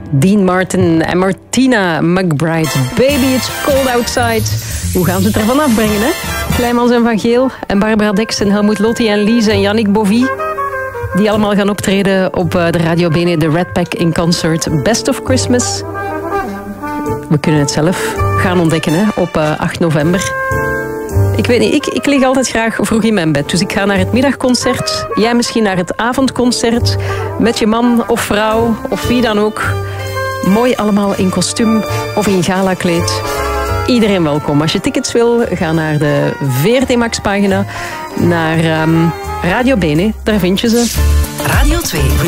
Dean Martin en Martina McBride. Baby, it's cold outside. Hoe gaan ze het ervan afbrengen, hè? Kleimans en Van Geel en Barbara Dex en Helmut Lotti en Lise en Yannick Bovie. Die allemaal gaan optreden op de Radio Bene, de Red Pack in Concert. Best of Christmas. We kunnen het zelf gaan ontdekken, hè, op 8 november. Ik weet niet, ik lig altijd graag vroeg in mijn bed. Dus ik ga naar het middagconcert. Jij misschien naar het avondconcert. Met je man of vrouw of wie dan ook. Mooi allemaal in kostuum of in galakleed. Iedereen welkom. Als je tickets wil, ga naar de VRT Max pagina. Naar Radio Bene, daar vind je ze. Radio 2